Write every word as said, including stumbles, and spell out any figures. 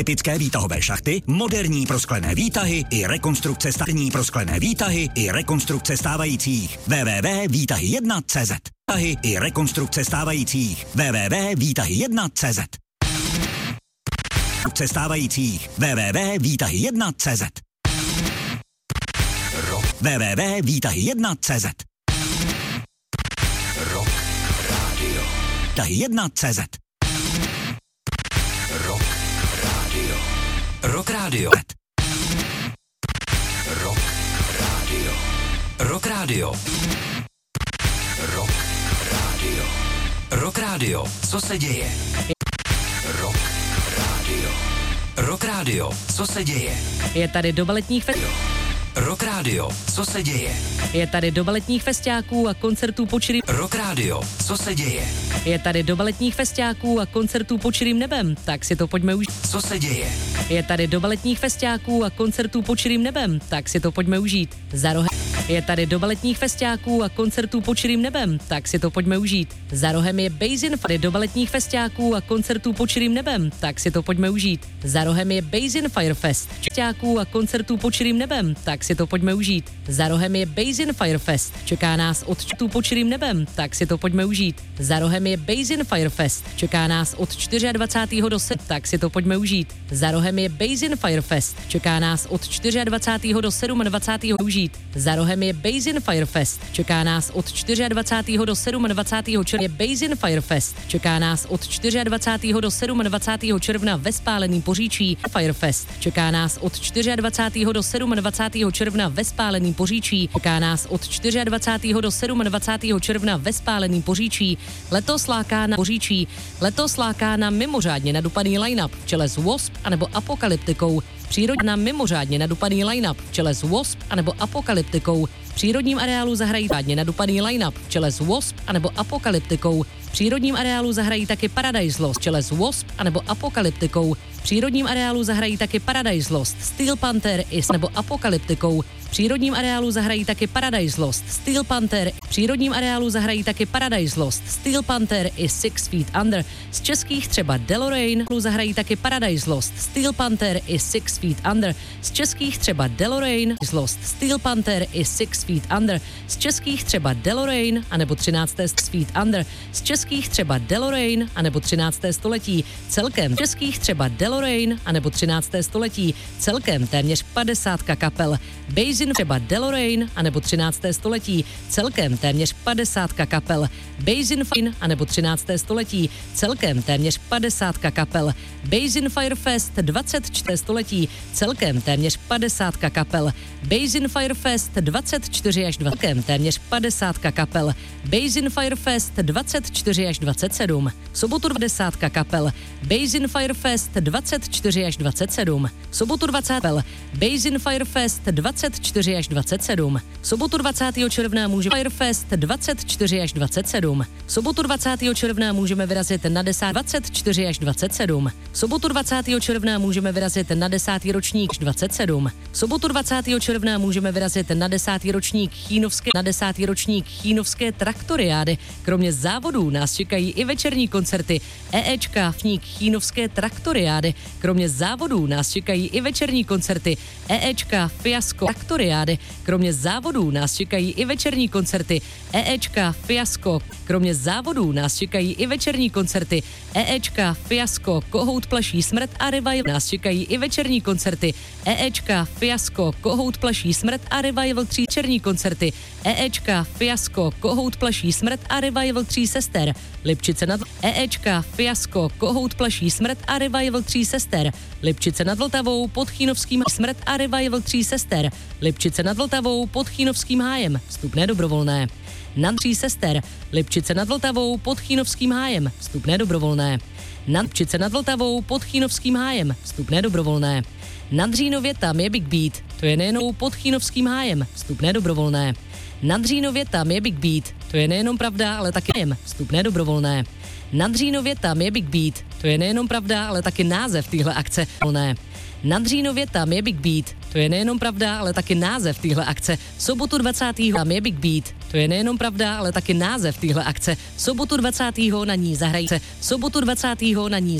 typické výtahové šachty, moderní prosklené výtahy i rekonstrukce starní prosklené výtahy i rekonstrukce stávajících. w w w tečka výtahy jedna tečka cé zet. Výtahy i rekonstrukce stávajících. w w w tečka výtahy jedna tečka cé zet. Stávajících. w w w tečka výtahy jedna tečka cé zet. w w w tečka výtahy jedna tečka cé zet. Rock Radio. Výtahy jedna tečka cé zet. Rock Radio. Rock Radio. Rock Radio. Rock Radio. Rock Radio. Rock Radio. Co se děje? Rock Radio. Rock Radio. Co se děje? Je tady doba letních festivalů. Rock Radio. Co se děje? Je tady doba letních festiáků a koncertů pod čirým... Rock Radio. Co se děje? Je tady doba letních festiáků a koncertů pod čirým nebem, tak si to pojďme už... Co se děje? Je tady doba letních festiáků a koncertů pod čirým nebem, tak si to pojďme užít. Za rohem... Je tady doba letních festiáků a koncertů pod čirým nebem, tak si to pojďme užít. Za rohem je Basin... Je doba letních festiáků a koncertů pod čirým nebem, tak si to pojďme užít. Za rohem je Basin Firefest. Festiáků a koncertů pod čirým nebem, tak si to pojďme užít. Za rohem je Basin Firefest. Čeká nás od čtvrtého pod čirým nebem, tak si to pojďme užít. Za rohem je Basin Firefest. Čeká nás od dvacátého čtvrtého do sedmého, tak si to pojďme užít. Za rohem je Basin Firefest. Čeká nás od dvacátého čtvrtého do dvacátého sedmého užít. Za rohem je Basin Firefest. Čeká nás od dvacátého čtvrtého do dvacátého sedmého června. Je Basin Firefest. Čeká nás od dvacátého čtvrtého do dvacátého sedmého června ve Spáleném Poříčí. Firefest. Čeká nás od dvacátého čtvrtého do dvacátého sedmého června ve Spáleném Poříčí. Čeká nás od dvacátého čtvrtého do dvacátého sedmého června ve Spáleném Poříčí. Letos láká na Poříčí. Letos láká na mimořádně nadupaný line-up v čele s W A S P anebo Apokalyptikou. Přírodě na mimořádně nadupaný line-up v čele s W A S P anebo Apokalyptikou. V přírodním areálu zahrají řádně nadupaný line-up v čele s W A S P anebo Apokalyptikou. V přírodním areálu zahrají taky Paradise Lost v čele s W A S P anebo Apokalyptikou. V přírodním areálu zahrají taky Paradise Lost, Steel Panther i nebo Apokalyptikou. V přírodním areálu zahrají taky Paradise Lost, Steel Panther. V přírodním areálu zahrají taky Paradise Lost, Steel Panther i Six Feet Under. Z českých třeba Deloraine zahrají taky Paradise Lost, Steel Panther i Six Feet Under. Z českých třeba Deloraine, Lost, Steel Panther i Six Feet Under. Z českých třeba Deloraine anebo třinácté Feet Under. Z českých třeba Deloraine anebo třinácté století. Celkem českých třeba Deloraine anebo třinácté století. Celkem téměř padesátka kapel. Basin třeba Deloraine anebo třinácté století. Celkem téměř padesátka kapel. Basin Fine anebo třinácté století. Celkem téměř padesátka kapel. Basin Firefest dvacátého čtvrtého století. Celkem téměř padesátka kapel. Basin Firefest dvacet čtyři až dvacet. Celkem téměř padesátka kapel. Basin Firefest dvacet čtyři až dvacet sedm. V sobotu padesátka kapel. Basin Firefest dvacet čtyři až dvacet sedm. V sobotu dvacátého kapel. Basin Firefest dvacet čtyři až dvacet sedm. V sobotu dvacátého června může Firefest dvacet čtyři až dvacet sedm. V sobotu dvacátého června můžeme vyrazit na desát dvacet čtyři až dvacet sedm. V sobotu dvacátého června můžeme vyrazit na desátý ročník dvacet sedm. V sobotu dvacátého června můžeme vyrazit na desátý ročník Chýnovské na desátý ročník Chýnovské traktoriády. Kromě závodů nás čekají i večerní koncerty EEčka Fník Chýnovské traktoriády. Kromě závodů nás čekají i večerní koncerty EEčka Fiasko traktoriády. Kromě závodů nás čekají i večerní koncerty EEčka Fiasko. Kromě závodů nás čekají i večerní koncerty EEčka Fiasko Kohout plaší smrt a Revival. Nás čekají i večerní koncerty EEčka Fiasko Kohout plaší smrt a Revival tři večerní koncerty EEčka Fiasko Kohout plaší smrt a Revival tří sester. Lipčice nad EEčka Fiasko Kohout plaší smrt a Revival tří sester. Lipčice nad Vltavou pod Chýnovským smrt a Revival tří sester. Lipčice nad Vltavou pod Chýnovským hájem. Vstupné dobrovolné. Nad tří sester. Lipčice nad Vltavou pod Chýnovským hájem. Vstupné dobrovolné. Nad Lipčice nad Vltavou pod Chýnovským hájem. Vstupné dobrovolné. Na Dřínově tam je Big Beat. To je nejenom pod Chýnovským hájem. Vstupné dobrovolné. Na Dřínově tam je Big Beat. To je nejenom pravda, ale taky hájem. Vstupné dobrovolné. Na Dřínově tam je Big Beat. To je nejenom pravda, ale taky název téhle akce. Volné. Na Dřínově tam je Big Beat. To je nejenom pravda, ale taky název téhle akce. V sobotu dvacátého tam je Big Beat. To je nejenom pravda, ale taky název téhle akce. V sobotu dvacátého na ní zahrají se. V sobotu dvacátého na ní